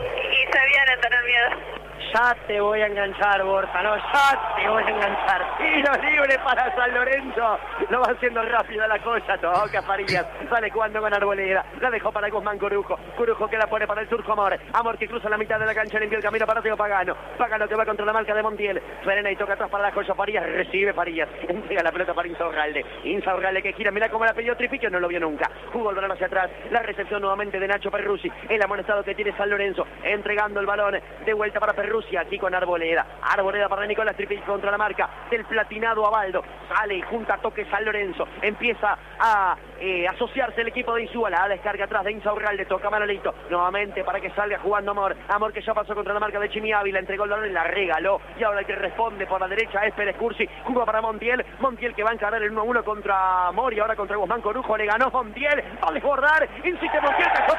D: viene a tener miedo.
A: Ya te voy a enganchar, Borja, no, ya te voy a enganchar. Tiro libre para San Lorenzo. Lo va haciendo rápido la cosa, toca Farías. Sale jugando con Arboleda. La dejó para Guzmán Corujo. Corujo que la pone para el turco Amor. Amor que cruza la mitad de la cancha, limpia el camino para Teo Pagano. Pagano que va contra la marca de Montiel. Frena y toca atrás para la joya Farías. Recibe Farías. Entrega la pelota para Insaurralde. Insaurralde que gira, mira cómo la pidió Tripicchio, no lo vio nunca. Jugó el balón hacia atrás. La recepción nuevamente de Nacho Perruzzi. El amonestado que tiene San Lorenzo. Entregando el balón de vuelta para Perruzzi. Aquí con Arboleda. Arboleda para Nicolás Tripicchio contra la marca del platinado Abaldo. Sale y junta toque San Lorenzo. Empieza a asociarse el equipo de Insúa. La descarga atrás de Insaurralde. Toca Manolito. Nuevamente para que salga jugando Amor. Amor que ya pasó contra la marca de Chimi Ávila. Entregó el balón y la regaló. Y ahora el que responde por la derecha es Pérez Cursi. Jugó para Montiel. Montiel que va a encarar el 1-1 contra Amor. Y ahora contra Guzmán Corujo. Le ganó Montiel. Va a desbordar. Insiste Montiel. Cayó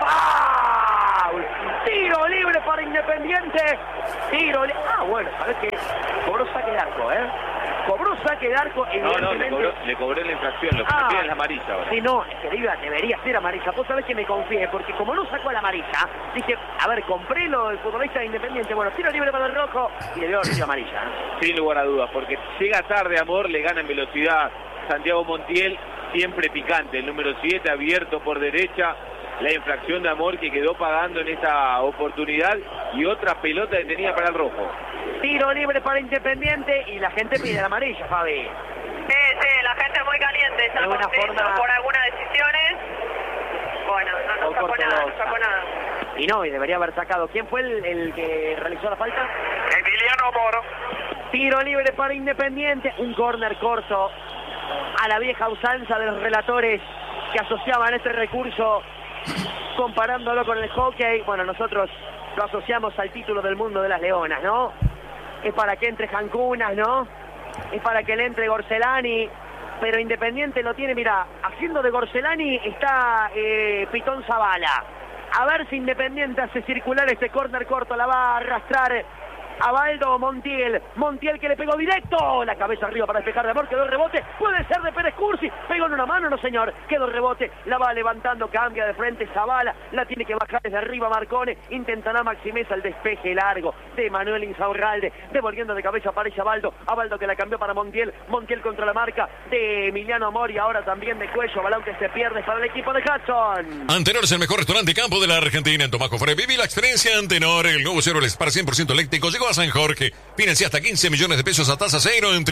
A: foul. Tiro libre para Independiente. Tiro libre. Bueno, ¿sabes qué? Cobró saque de arco, Cobró saque de arco.
C: No, le cobró la infracción. Lo que pide es la amarilla ahora.
A: Sí, no, es que debería ser amarilla. Vos sabés que me confié, porque como no sacó la amarilla, dije, a ver, compré lo del futbolista de Independiente. Bueno, tiro libre para el rojo y le dio la amarilla.
C: Sin lugar a dudas, porque llega tarde Amor, le gana en velocidad Santiago Montiel, siempre picante. El número 7 abierto por derecha. La infracción de Amor que quedó pagando en esta oportunidad y otra pelota detenida para el rojo.
A: Tiro libre para Independiente y la gente pide la amarilla, Fabi.
D: Sí, la gente es muy caliente, está contento por algunas decisiones. Bueno, no sacó nada.
A: Y no, y debería haber sacado. ¿Quién fue el que realizó la falta?
E: Emiliano Amor.
A: Tiro libre para Independiente, un córner corto a la vieja usanza de los relatores que asociaban este recurso comparándolo con el hockey. Bueno, nosotros lo asociamos al título del mundo de las leonas, ¿no? Es para que entre Jancunas, ¿no? Es para que le entre Gorcelani, pero Independiente lo tiene, mira, haciendo de Gorcelani está Pitón Zavala. A ver si Independiente hace circular este córner corto, la va a arrastrar a Baldo Montiel. Montiel que le pegó directo, la cabeza arriba para despejar de Amor, quedó el rebote, puede ser de Pérez Cursi, pegó en una mano, no señor, quedó el rebote, la va levantando, cambia de frente Zavala, la tiene que bajar desde arriba Marcone, intentará Maximeza el despeje largo de Manuel Insaurralde, devolviendo de cabeza aparece a Baldo que la cambió para Montiel, Montiel contra la marca de Emiliano Amor y ahora también de Cuello, balón que se pierde para el equipo de Hudson.
F: Antenor es el mejor restaurante campo de la Argentina. En Tomás Cofre viví la experiencia Antenor, el nuevo Cero para 100% eléctrico llegó a San Jorge. Financia hasta 15 millones de pesos a tasa cero en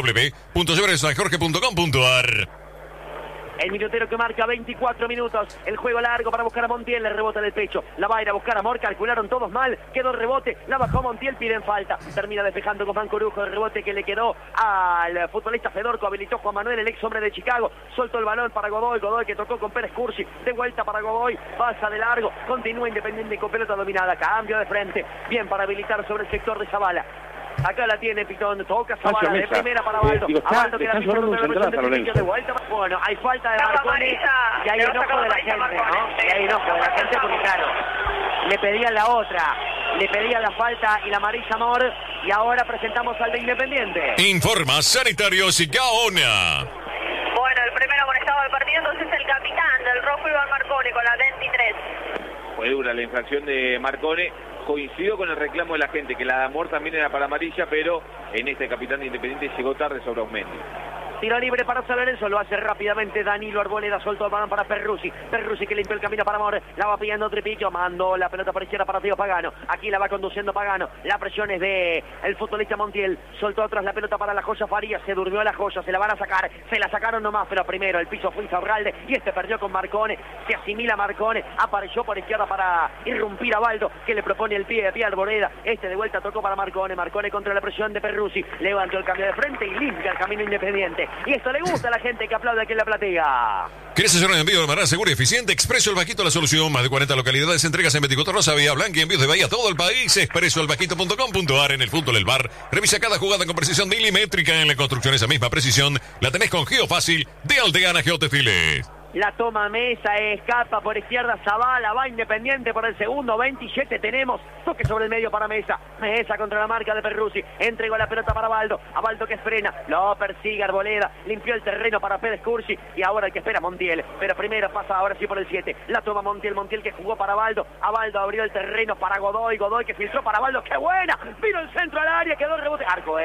F: www.sanjorge.com.ar.
A: El minutero que marca 24 minutos. El juego largo para buscar a Montiel. Le rebota en el pecho. La va a ir a buscar a Amor. Calcularon todos mal. Quedó el rebote. La bajó Montiel. Piden falta. Termina despejando con Mancorujo. El rebote que le quedó al futbolista Fedorco. Habilitó Juan Manuel, el ex hombre de Chicago. Soltó el balón para Godoy. Godoy que tocó con Pérez Cursi. De vuelta para Godoy. Pasa de largo. Continúa Independiente con pelota dominada. Cambio de frente. Bien para habilitar sobre el sector de Zavala. Acá la tiene Pitón, toca Zavala de primera para Baldo. A Baldo que la pisa de vuelta. Bueno, hay falta de Marcone y hay enojo de la gente, ¿no? Y hay enojo de la gente porque claro, le pedían la otra, le pedían la falta y la amarilla Amor y ahora presentamos al de Independiente.
F: Informa Sanitarios y Gaona.
D: Bueno, el primero amonestado del partido entonces el capitán del rojo Iván Marcone con la 23.
C: Fue dura la infracción de Marcone. Coincidió con el reclamo de la gente, que la de Amor también era para amarilla, pero en este capitán de Independiente llegó tarde sobre Ausmendi.
A: Tiro libre para San Lorenzo, lo hace rápidamente Danilo Arboleda, soltó el balón para Perruzzi. Perruzzi que limpió el camino para Amor, la va pillando Tripillo, mandó la pelota por izquierda para Tío Pagano. Aquí la va conduciendo Pagano, la presión es de el futbolista Montiel, soltó atrás la pelota para la Joya Farías, se durmió la Joya, se la van a sacar, se la sacaron nomás, pero primero el piso fue Insaurralde y este perdió con Marcone, se asimila Marcone, apareció por izquierda para irrumpir a Baldo, que le propone el pie a Arboleda, este de vuelta tocó para Marcone, Marcone contra la presión de Perruzzi, levantó el cambio de frente y limpia el camino Independiente. Y esto le gusta a la gente que aplaude aquí en la platea.
F: ¿Querés hacer un envío de manera segura y eficiente? Expreso El Bajito, la solución. Más de 40 localidades, entregas en 24 horas a Vía Blanca y envíos de Bahía a todo el país. expresoelbajito.com.ar. En el fútbol El Bar. Revisa cada jugada con precisión milimétrica. En la construcción esa misma precisión la tenés con Geofácil de Aldeana Geotextiles.
A: La toma Mesa, escapa por izquierda Zavala, va Independiente por el segundo, 27 tenemos, toque sobre el medio para Mesa, Mesa contra la marca de Perruzzi, entregó la pelota para Baldo, a Baldo que frena, lo persigue Arboleda, limpió el terreno para Pérez Cursi y ahora el que espera Montiel, pero primero pasa ahora sí por el 7, la toma Montiel, Montiel que jugó para Baldo, a Baldo abrió el terreno para Godoy, Godoy que filtró para Baldo, ¡qué buena! Vino el centro al área, quedó el rebote, arco,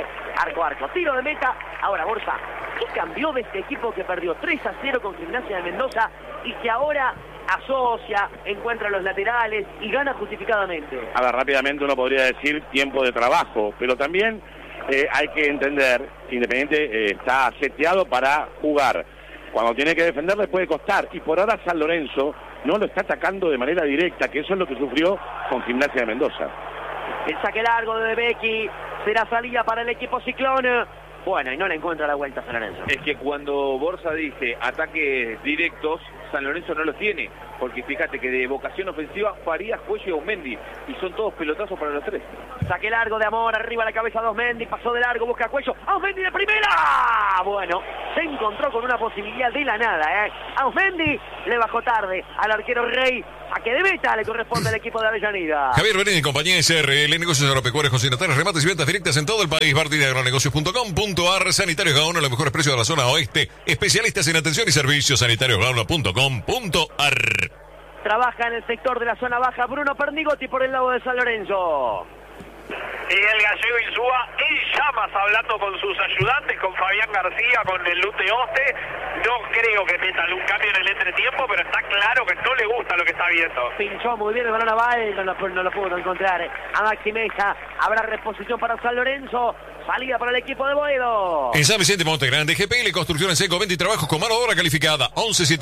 A: tiro de meta, ahora Borja, ¿qué cambió de este equipo que perdió 3-0 con Gimnasia de Mendoza y que ahora asocia, encuentra los laterales y gana justificadamente?
B: A ver, rápidamente uno podría decir tiempo de trabajo, pero también hay que entender que Independiente está seteado para jugar. Cuando tiene que defender les puede costar y por ahora San Lorenzo no lo está atacando de manera directa, que eso es lo que sufrió con Gimnasia de Mendoza.
A: El saque largo de Becky será salida para el equipo Ciclón. Bueno, y no le encuentra la vuelta a San Lorenzo.
C: Es que cuando Borja dice ataques directos, San Lorenzo no los tiene. Porque fíjate que de vocación ofensiva, Farías, Cuello y Ausmendi. Y son todos pelotazos para los tres.
A: Saque largo de Amor, arriba la cabeza de Ausmendi, pasó de largo, busca Cuello. ¡Ausmendi de primera! Bueno, se encontró con una posibilidad de la nada, Ausmendi le bajó tarde al arquero Rey. Saque de meta le corresponde al equipo de Avellaneda.
F: Javier Berini y compañía SRL, negocios agropecuarios, consignatarios, remates y ventas directas en todo el país. Bartinaagronegocios.com.ar. Sanitarios Gaona, los mejores precios de la zona oeste. Especialistas en atención y servicios. sanitariosgaona.com.ar.
A: Trabaja en el sector de la zona baja Bruno Pernigotti por el lado de San Lorenzo.
E: Y el gallego Insúa en llamas hablando con sus ayudantes, con Fabián García, con el Lute Oste. No creo que metan un cambio en el entretiempo, pero está claro que no le gusta lo que está viendo.
A: Pinchó muy bien el balón a Baldo, no lo pudo encontrar a Maxi Mesa. Habrá reposición para San Lorenzo. Salida para el equipo de Boedo.
F: En San Vicente Monte Grande, GPL Construcción en Seco, venta y trabajos con mano de obra calificada.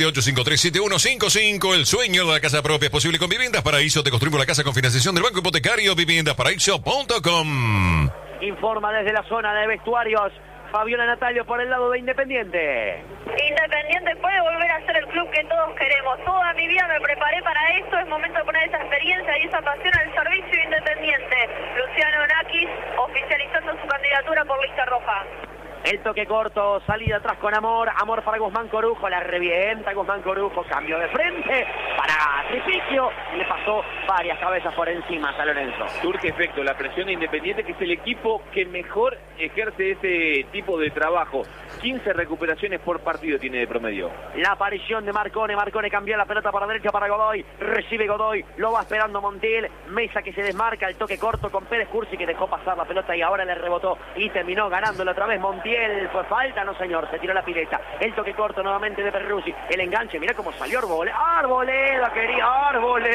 F: 1178537155. El sueño de la casa propia es posible con Viviendas Paraíso. Te construimos la casa con financiación del Banco Hipotecario. Viviendasparaíso.com.
A: Informa desde la zona de vestuarios Fabiola Natalio por el lado de Independiente.
D: Independiente puede volver a ser el club que todos queremos. Toda mi vida me preparé para esto. Es momento de poner esa experiencia y esa pasión al servicio
A: El toque corto, salida atrás con Amor. Amor para Guzmán Corujo, la revienta Guzmán Corujo. Cambio de frente para Tripicio. Le pasó varias cabezas por encima a San Lorenzo.
C: Surge efecto la presión de Independiente, que es el equipo que mejor ejerce ese tipo de trabajo. 15 recuperaciones por partido tiene de promedio.
A: La aparición de Marcone. Marcone cambió la pelota para derecha para Godoy. Recibe Godoy, lo va esperando Montiel. Mesa que se desmarca, el toque corto con Pérez Cursi, que dejó pasar la pelota y ahora le rebotó y terminó ganándolo otra vez Montiel. ¿Fue falta? No, señor, se tiró la pileta. El toque corto nuevamente de Perruzzi. El enganche, mirá cómo salió Arboleda, querida,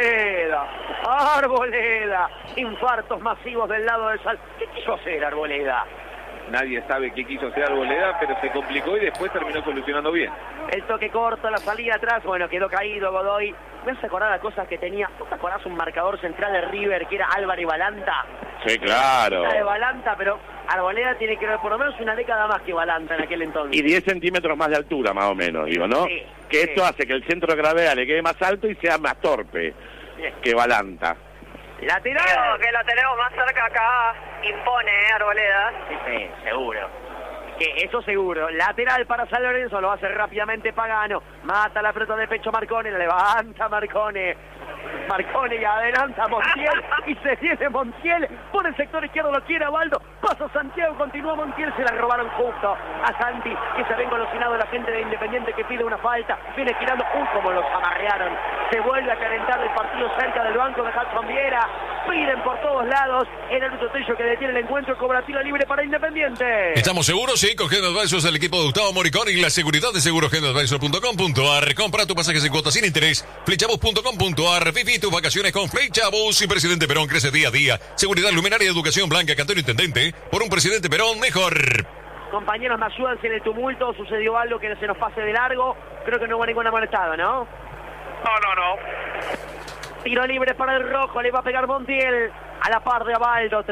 A: Arboleda. Infartos masivos del lado del Sal. ¿Qué quiso hacer Arboleda?
C: Nadie sabe qué quiso hacer Arboleda, pero se complicó y después terminó solucionando bien.
A: El toque corto, la salida atrás, bueno, quedó caído Godoy. Me hace acordar a cosas que tenía. ¿No te acordás un marcador central de River que era Álvaro y Balanta?
B: Sí, claro.
A: Era de Balanta, pero Arboleda tiene que ver por lo menos una década más que Balanta en aquel entonces.
B: Y 10 centímetros más de altura, más o menos, digo, ¿no?
A: Sí,
B: que
A: sí.
B: esto hace que el centro de gravedad le quede más alto y sea más torpe que Balanta.
A: Lateral.
D: Creo que la tenemos más cerca acá. Impone, Arboleda.
A: Sí, seguro. Que eso seguro. Lateral para San Lorenzo, lo hace rápidamente Pagano. Mata la pelota de pecho Marcone, la levanta Marcone. Marcone y adelanta Montiel y se viene Montiel por el sector izquierdo, lo quiere Abaldo, pasa Santiago, continúa Montiel, se la robaron justo a Santi, que se ve engolosinado la gente de Independiente que pide una falta, viene girando, como los amarrearon, se vuelve a calentar el partido cerca del banco de Hudson Viera, piden por todos lados, el árbitro Tello que detiene el encuentro, cobra tiro libre para Independiente.
F: ¿Estamos seguros? Sí, con General Advisors, el equipo de Gustavo Moricón y la seguridad de segurogeneradvisor.com.ar. Compra tu pasaje en cuotas sin interés, flechabus.com.ar. Viví tus vacaciones con Flechabus y Presidente Perón crece día a día. Seguridad, luminaria, educación blanca, cantón intendente. Por un Presidente Perón mejor.
A: Compañeros, me ayudan si en el tumulto sucedió algo que se nos pase de largo. Creo que no hubo ningún amonestado, ¿no?
E: No.
A: Tiro libre para el rojo, le va a pegar Montiel a la par de Abaldo.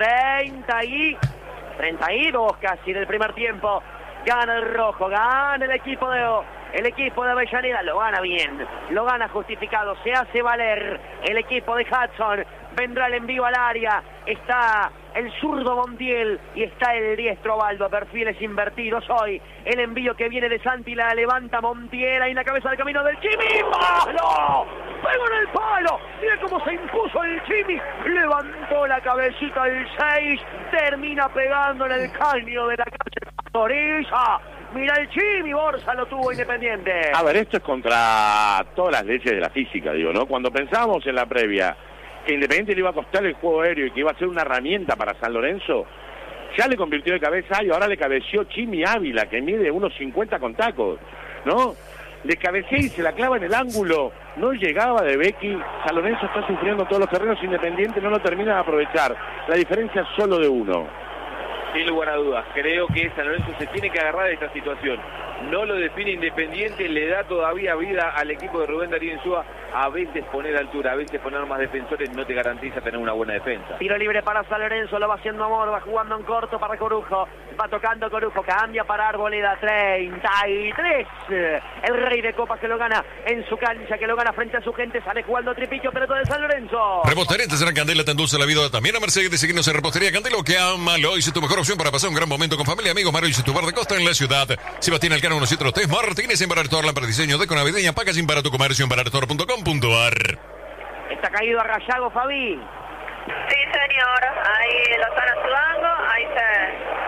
A: 32 casi del primer tiempo. Gana el rojo, gana el equipo de Avellaneda, lo gana bien, lo gana justificado, se hace valer el equipo de Hudson. Vendrá el envío al área, está el zurdo Montiel y está el diestro Abaldo, perfiles invertidos hoy. El envío que viene de Santi, la levanta Montiel ahí en la cabeza del camino del Chimi. ¡Palo! ¡Pegó en el palo! Mira cómo se impuso el Chimi, levantó la cabecita del 6, termina pegando en el caño de la calle Pastoriza. Mira el Chimi, Borsa lo tuvo Independiente.
B: A ver, esto es contra todas las leyes de la física, digo, ¿no? Cuando pensábamos en la previa que Independiente le iba a costar el juego aéreo y que iba a ser una herramienta para San Lorenzo, ya le convirtió de cabeza y ahora le cabeció Chimi Ávila, que mide 1.50 con tacos, ¿no? Le cabecea y se la clava en el ángulo, no llegaba de Becky. San Lorenzo está sufriendo todos los terrenos, Independiente no lo termina de aprovechar, la diferencia es solo de uno.
C: Sin lugar a dudas, creo que San Lorenzo se tiene que agarrar de esta situación. No lo define Independiente, le da todavía vida al equipo de Rubén Darío Insúa. A veces poner altura, a veces poner más defensores no te garantiza tener una buena defensa.
A: Tiro libre para San Lorenzo, lo va haciendo Amor, va jugando en corto para Corujo, va tocando Corujo, cambia para Arboleda. 33, el rey de copas que lo gana en su cancha, que lo gana frente a su gente, sale jugando Tripicio, pero todo de San Lorenzo.
F: Repostería Artesanal Candela te endulza la vida también a Mercedes. Seguirnos en Repostería Candela, que ama Lois es tu mejor opción para pasar un gran momento con familia, amigos. Mario y tu bar de costa en la ciudad. Sebastián Alcano 173 Martínez en Barator, lámpara de diseño de navideña, packaging para tu comercio en barator.com.ar.
A: Está caído a Rayago, Fabi.
D: Sí, señor. Ahí lo están ayudando. Ahí se